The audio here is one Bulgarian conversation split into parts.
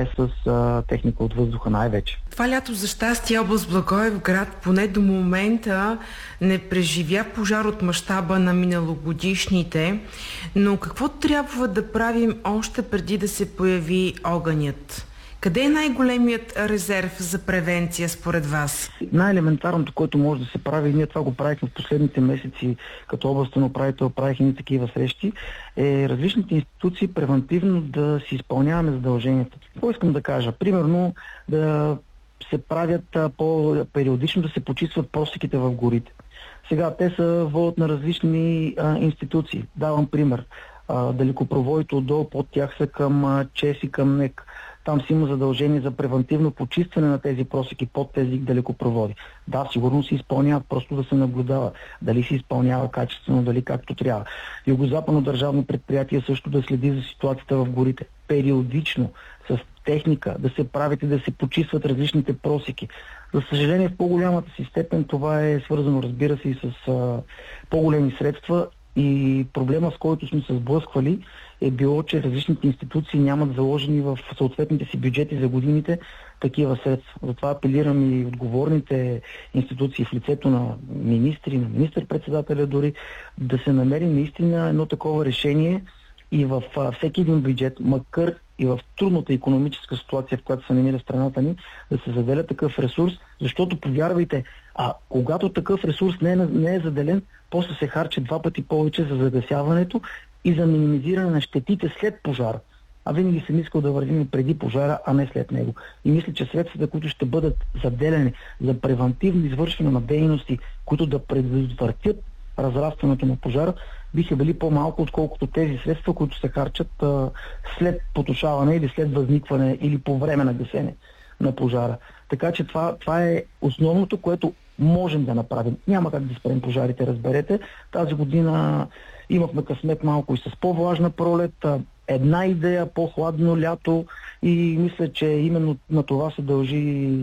е с техника от въздуха най-вече. Това лято, за щастие, област Благоевград поне до момента не преживя пожар от мащаба на миналогодишните, но какво трябва да правим още преди да се появи огънят? Къде е най-големият резерв за превенция според вас? Най-елементарното, което може да се прави, и ние това го правихме в последните месеци, като областен управител правихме и такива срещи, е различните институции превентивно да си изпълняваме задълженията. Какво искам да кажа? Примерно да се правят по-периодично, да се почистват просеките в горите. Сега те са водят на различни институции. Давам пример. Далекопроводите отдолу под тях са към ЧЕС и към НЕК. Там си има задължение за превентивно почистване на тези просеки под тези далекопроводи. Да, сигурно се изпълняват, просто да се наблюдава дали се изпълнява качествено, дали както трябва. Югозападно държавно предприятие също да следи за ситуацията в горите. Периодично, с техника, да се правят и да се почистват различните просеки. За съжаление, в по-голямата си степен това е свързано, разбира се, и с по-големи средства. И проблема, с който сме се сблъсквали, е било, че различните институции нямат заложени в съответните си бюджети за годините такива средства. Затова апелирам и отговорните институции в лицето на министри, на министър-председателя дори, да се намери наистина едно такова решение и в всеки един бюджет, макар и в трудната икономическа ситуация, в която се намира страната ни, да се заделя такъв ресурс, защото, повярвайте, когато такъв ресурс не е заделен, после се харчи 2 пъти повече за загасяването и за минимизиране на щетите след пожара. Винаги съм искал да вървим преди пожара, а не след него. И мисля, че средствата, които ще бъдат заделени за превантивно извършване на дейности, които да предотвратят разрастването на пожара, биха били по-малко, отколкото тези средства, които се харчат след потушаване или след възникване или по време на гасене на пожара. Така че това е основното, което можем да направим. Няма как да спрем пожарите, разберете. Тази година имахме късмет малко и с по-влажна пролет, една идея, по-хладно лято и мисля, че именно на това се дължи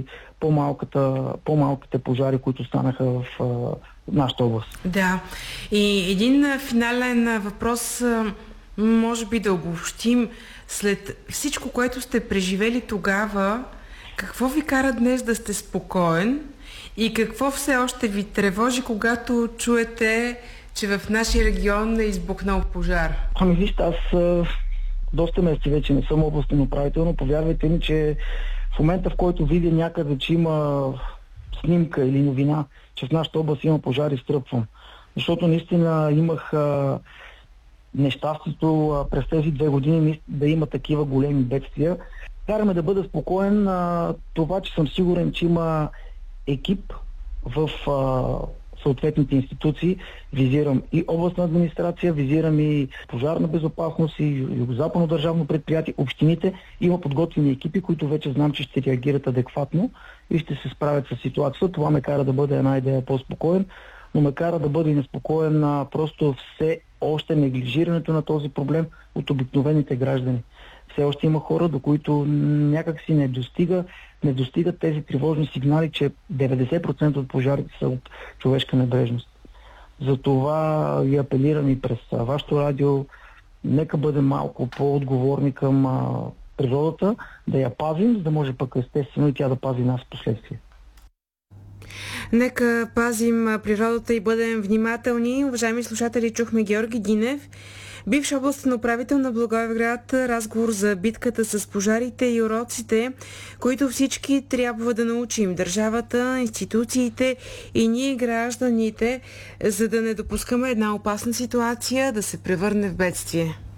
по-малките пожари, които станаха в нашата област. Да. И един финален въпрос, може би да обобщим. След всичко, което сте преживели тогава, какво ви кара днес да сте спокоен и какво все още ви тревожи, когато чуете, че в нашия регион е избухнал пожар? Вижте, аз доста месеци вече не съм областен управител, но повярвайте ми, че в момента, в който видя някъде, че има снимка или новина, че в нашата област има пожар, изтръпвам. Защото наистина имах нещастието през тези 2 години да има такива големи бедствия. Караме да бъда спокоен това, че съм сигурен, че има екип в съответните институции. Визирам и областна администрация, визирам и пожарна безопасност, и Югозападно държавно предприятие, общините. Има подготвени екипи, които вече знам, че ще реагират адекватно и ще се справят с ситуацията. Това ме кара да бъде една идея по-спокоен, но ме кара да бъде и неспокоен просто все още неглижирането на този проблем от обикновените граждани. Все още има хора, до които някак си не достигат тези тревожни сигнали, че 90% от пожарите са от човешка небрежност. Затова ви апелирам и през вашето радио, нека бъдем малко по-отговорни към природата, да я пазим, за да може пък естествено и тя да пази нас в последствие. Нека пазим природата и бъдем внимателни. Уважаеми слушатели, чухме Георги Динев, бивш областен управител на Благоевград, разговор за битката с пожарите и уроците, които всички трябва да научим. Държавата, институциите и ние, гражданите, за да не допускаме една опасна ситуация да се превърне в бедствие.